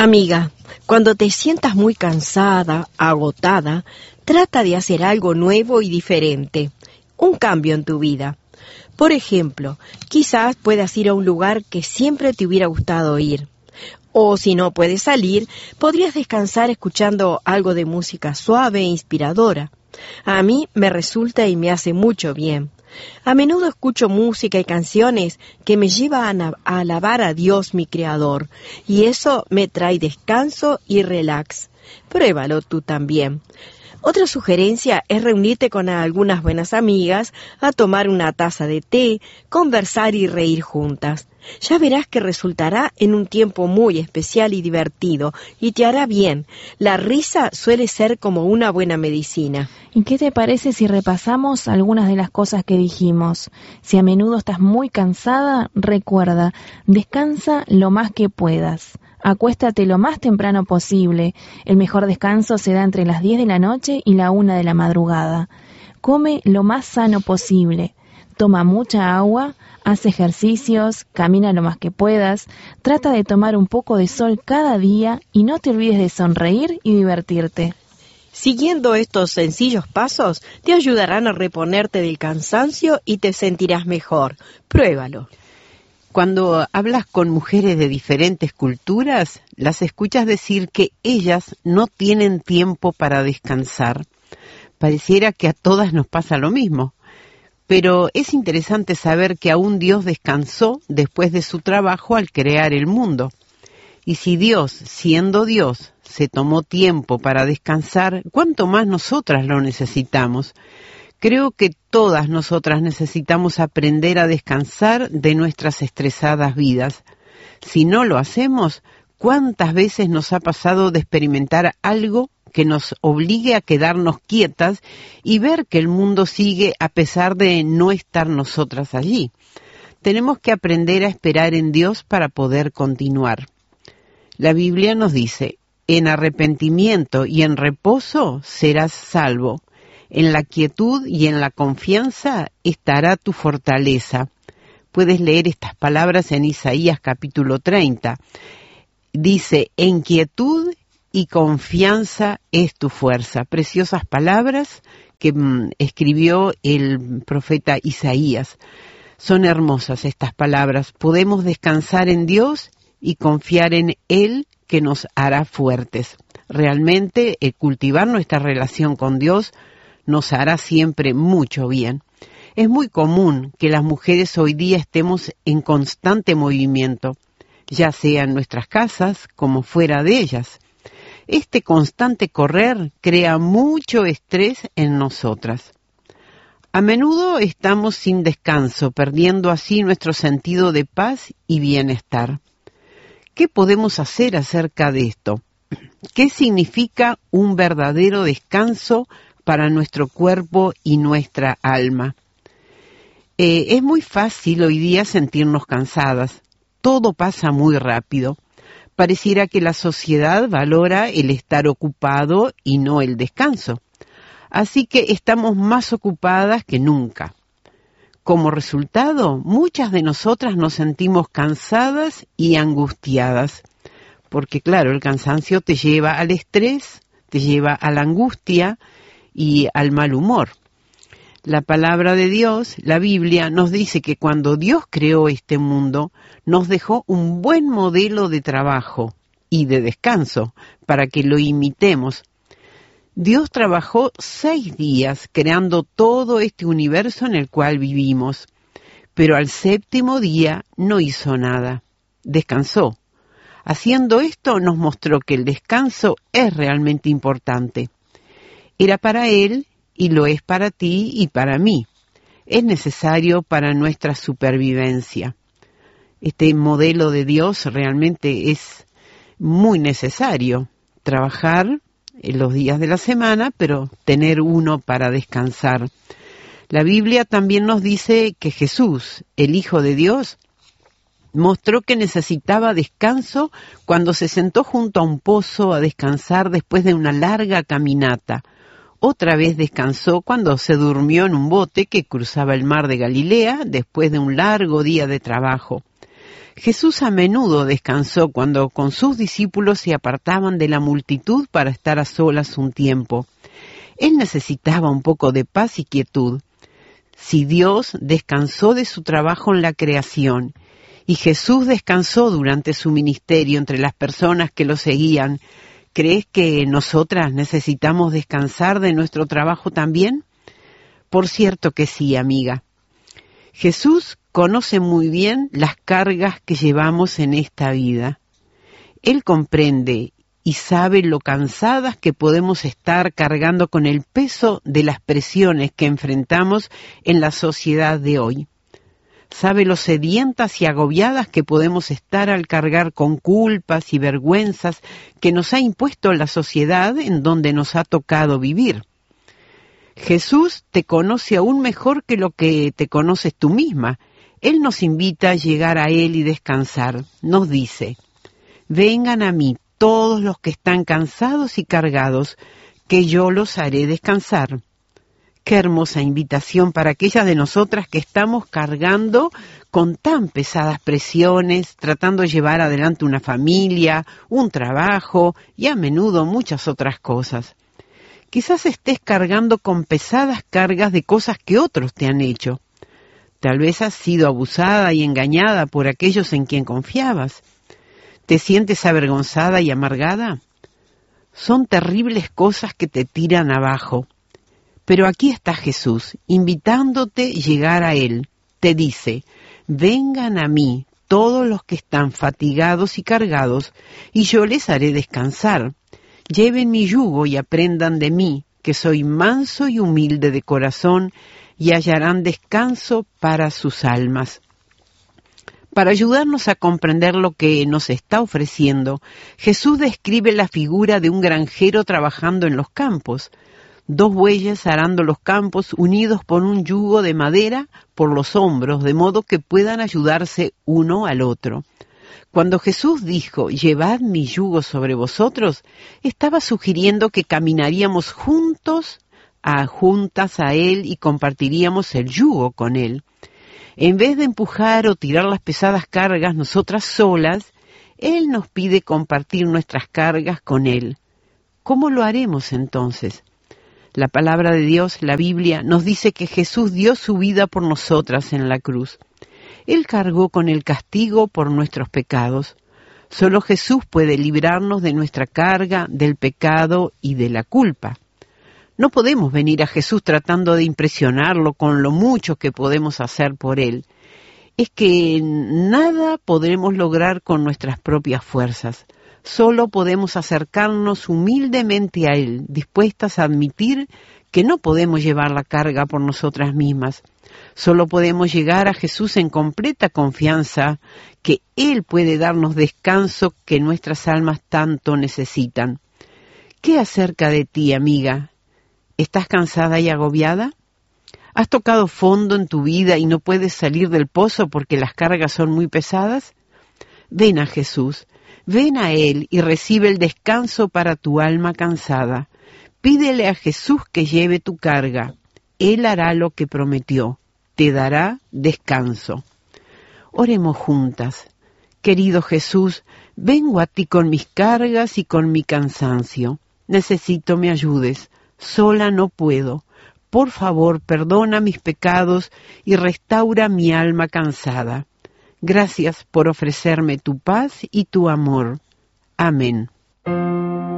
Amiga, cuando te sientas muy cansada, agotada, trata de hacer algo nuevo y diferente, un cambio en tu vida. Por ejemplo, quizás puedas ir a un lugar que siempre te hubiera gustado ir. O si no puedes salir, podrías descansar escuchando algo de música suave e inspiradora. A mí me resulta y me hace mucho bien. A menudo escucho música y canciones que me llevan a alabar a Dios mi Creador, y eso me trae descanso y relax. Pruébalo tú también. Otra sugerencia es reunirte con algunas buenas amigas a tomar una taza de té, conversar y reír juntas. Ya verás que resultará en un tiempo muy especial y divertido y te hará bien. La risa suele ser como una buena medicina. ¿Y qué te parece si repasamos algunas de las cosas que dijimos? Si a menudo estás muy cansada, recuerda, descansa lo más que puedas. Acuéstate lo más temprano posible. El mejor descanso se da entre las 10 de la noche y la 1 de la madrugada. Come lo más sano posible. Toma mucha agua, haz ejercicios, camina lo más que puedas. Trata de tomar un poco de sol cada día y no te olvides de sonreír y divertirte. Siguiendo estos sencillos pasos, te ayudarán a reponerte del cansancio y te sentirás mejor. Pruébalo. Cuando hablas con mujeres de diferentes culturas, las escuchas decir que ellas no tienen tiempo para descansar. Pareciera que a todas nos pasa lo mismo, pero es interesante saber que aún Dios descansó después de su trabajo al crear el mundo. Y si Dios, siendo Dios, se tomó tiempo para descansar, ¿cuánto más nosotras lo necesitamos? Creo que todas nosotras necesitamos aprender a descansar de nuestras estresadas vidas. Si no lo hacemos, ¿cuántas veces nos ha pasado de experimentar algo que nos obligue a quedarnos quietas y ver que el mundo sigue a pesar de no estar nosotras allí? Tenemos que aprender a esperar en Dios para poder continuar. La Biblia nos dice, en arrepentimiento y en reposo serás salvo. En la quietud y en la confianza estará tu fortaleza. Puedes leer estas palabras en Isaías capítulo 30. Dice, en quietud y confianza es tu fuerza. Preciosas palabras que escribió el profeta Isaías. Son hermosas estas palabras. Podemos descansar en Dios y confiar en Él que nos hará fuertes. Realmente, cultivar nuestra relación con Dios nos hará siempre mucho bien. Es muy común que las mujeres hoy día estemos en constante movimiento, ya sea en nuestras casas como fuera de ellas. Este constante correr crea mucho estrés en nosotras. A menudo estamos sin descanso, perdiendo así nuestro sentido de paz y bienestar. ¿Qué podemos hacer acerca de esto? ¿Qué significa un verdadero descanso para nuestro cuerpo y nuestra alma? Es muy fácil hoy día sentirnos cansadas. Todo pasa muy rápido. Pareciera que la sociedad valora el estar ocupado y no el descanso. Así que estamos más ocupadas que nunca. Como resultado, muchas de nosotras nos sentimos cansadas y angustiadas. Porque claro, el cansancio te lleva al estrés, te lleva a la angustia y al mal humor. La palabra de Dios, la Biblia, nos dice que cuando Dios creó este mundo, nos dejó un buen modelo de trabajo y de descanso para que lo imitemos. Dios trabajó 6 días creando todo este universo en el cual vivimos, pero al 7º día no hizo nada, descansó. Haciendo esto nos mostró que el descanso es realmente importante. Era para Él y lo es para ti y para mí. Es necesario para nuestra supervivencia. Este modelo de Dios realmente es muy necesario. Trabajar en los días de la semana, pero tener uno para descansar. La Biblia también nos dice que Jesús, el Hijo de Dios, mostró que necesitaba descanso cuando se sentó junto a un pozo a descansar después de una larga caminata. Otra vez descansó cuando se durmió en un bote que cruzaba el mar de Galilea después de un largo día de trabajo. Jesús a menudo descansó cuando con sus discípulos se apartaban de la multitud para estar a solas un tiempo. Él necesitaba un poco de paz y quietud. Si Dios descansó de su trabajo en la creación y Jesús descansó durante su ministerio entre las personas que lo seguían, ¿crees que nosotras necesitamos descansar de nuestro trabajo también? Por cierto que sí, amiga. Jesús conoce muy bien las cargas que llevamos en esta vida. Él comprende y sabe lo cansadas que podemos estar cargando con el peso de las presiones que enfrentamos en la sociedad de hoy. Sabe lo sedientas y agobiadas que podemos estar al cargar con culpas y vergüenzas que nos ha impuesto la sociedad en donde nos ha tocado vivir. Jesús te conoce aún mejor que lo que te conoces tú misma. Él nos invita a llegar a Él y descansar. Nos dice: vengan a mí todos los que están cansados y cargados, que yo los haré descansar. Qué hermosa invitación para aquellas de nosotras que estamos cargando con tan pesadas presiones, tratando de llevar adelante una familia, un trabajo y a menudo muchas otras cosas. Quizás estés cargando con pesadas cargas de cosas que otros te han hecho. Tal vez has sido abusada y engañada por aquellos en quien confiabas. ¿Te sientes avergonzada y amargada? Son terribles cosas que te tiran abajo. Pero aquí está Jesús, invitándote a llegar a Él. Te dice: vengan a mí todos los que están fatigados y cargados, y yo les haré descansar. Lleven mi yugo y aprendan de mí, que soy manso y humilde de corazón, y hallarán descanso para sus almas. Para ayudarnos a comprender lo que nos está ofreciendo, Jesús describe la figura de un granjero trabajando en los campos. 2 bueyes arando los campos unidos por un yugo de madera por los hombros, de modo que puedan ayudarse uno al otro. Cuando Jesús dijo: llevad mi yugo sobre vosotros, estaba sugiriendo que caminaríamos juntas a Él y compartiríamos el yugo con Él. En vez de empujar o tirar las pesadas cargas nosotras solas, Él nos pide compartir nuestras cargas con Él. ¿Cómo lo haremos entonces? La palabra de Dios, la Biblia, nos dice que Jesús dio su vida por nosotras en la cruz. Él cargó con el castigo por nuestros pecados. Solo Jesús puede librarnos de nuestra carga, del pecado y de la culpa. No podemos venir a Jesús tratando de impresionarlo con lo mucho que podemos hacer por Él. Es que nada podremos lograr con nuestras propias fuerzas. Solo podemos acercarnos humildemente a Él, dispuestas a admitir que no podemos llevar la carga por nosotras mismas. Solo podemos llegar a Jesús en completa confianza que Él puede darnos descanso que nuestras almas tanto necesitan. ¿Qué acerca de ti, amiga? ¿Estás cansada y agobiada? ¿Has tocado fondo en tu vida y no puedes salir del pozo porque las cargas son muy pesadas? Ven a Jesús, ven a Él y recibe el descanso para tu alma cansada. Pídele a Jesús que lleve tu carga. Él hará lo que prometió, te dará descanso. Oremos juntas. Querido Jesús, vengo a ti con mis cargas y con mi cansancio. Necesito me ayudes. Sola no puedo. Por favor, perdona mis pecados y restaura mi alma cansada. Gracias por ofrecerme tu paz y tu amor. Amén.